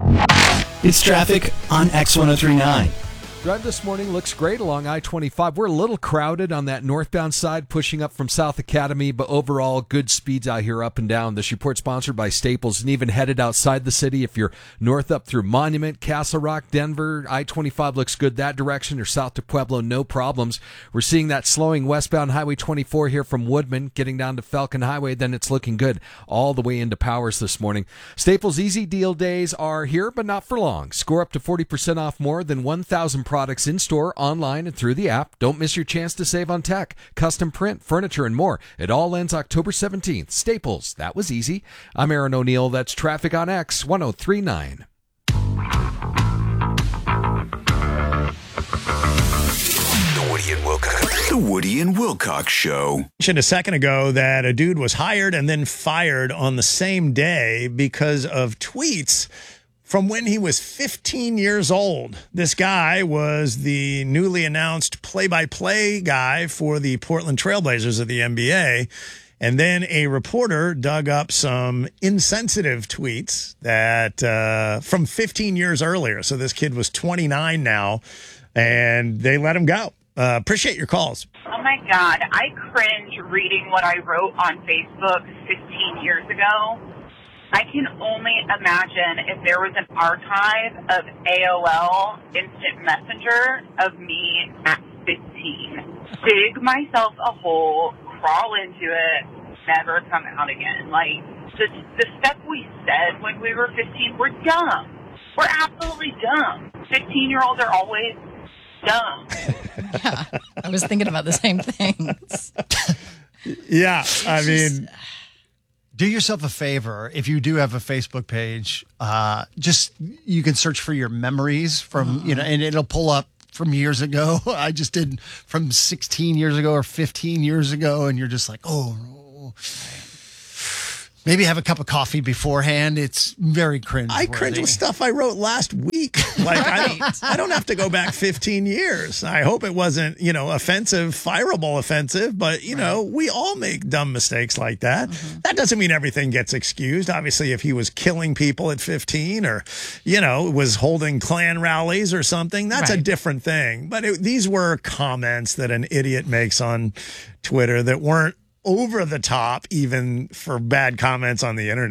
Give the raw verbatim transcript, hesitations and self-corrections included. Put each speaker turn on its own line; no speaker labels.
It's traffic on X ten thirty-nine.
Drive this morning looks great along I twenty-five. We're a little crowded on that northbound side, pushing up from South Academy, but overall good speeds out here up and down. This report sponsored by Staples, and even headed outside the city. If you're north up through Monument, Castle Rock, Denver, I twenty-five looks good that direction, or south to Pueblo, no problems. We're seeing that slowing westbound Highway twenty-four here from Woodman, getting down to Falcon Highway, then it's looking good all the way into Powers this morning. Staples Easy Deal days are here, but not for long. Score up to forty percent off more than one thousand products in-store, online, and through the app. Don't miss your chance to save on tech, custom print, furniture, and more. It all ends October seventeenth. Staples, that was easy. I'm Aaron O'Neill. That's Traffic on X ten thirty-nine.
The Woody and Wilcox. The Woody and Wilcox Show.
Mentioned a second ago that a dude was hired and then fired on the same day because of tweets from when he was fifteen years old. This guy was the newly announced play-by-play guy for the Portland Trailblazers of the N B A. And then a reporter dug up some insensitive tweets that uh, from fifteen years earlier. So this kid was twenty-nine now, and they let him go. Uh, appreciate your calls.
Oh, my God. I cringe reading what I wrote on Facebook fifteen years ago. I can only imagine if there was an archive of A O L Instant Messenger of me at fifteen. Dig myself a hole, crawl into it, never come out again. Like, the, the stuff we said when we were fifteen, we're dumb. We're absolutely dumb. fifteen-year-olds are always dumb.
Yeah, I was thinking about the same things.
Yeah, I mean...
Do yourself a favor if you do have a Facebook page. Uh, just you can search for your memories from you know, and it'll pull up from years ago. I just did from sixteen years ago or fifteen years ago, and you're just like, oh. Maybe have a cup of coffee beforehand. It's very cringe.
I cringe with stuff I wrote last week. Like I, don't, I don't have to go back fifteen years. I hope it wasn't, you know, offensive, fireable offensive, but you right. know, we all make dumb mistakes like that. Mm-hmm. That doesn't mean everything gets excused. Obviously, if he was killing people at fifteen or, you know, was holding Klan rallies or something, that's right. a different thing. But it, these were comments that an idiot makes on Twitter that weren't over the top, even for bad comments on the internet.